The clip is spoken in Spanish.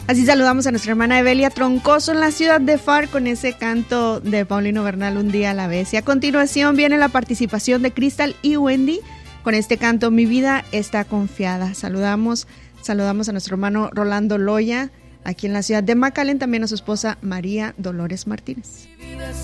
Así saludamos a nuestra hermana Evelia Troncoso en la ciudad de Far con ese canto de Paulino Bernal, Un día a la vez. Y a continuación viene la participación de Crystal y Wendy con este canto, Mi vida está confiada. Saludamos a nuestro hermano Rolando Loya aquí en la ciudad de McAllen, también a su esposa María Dolores Martínez.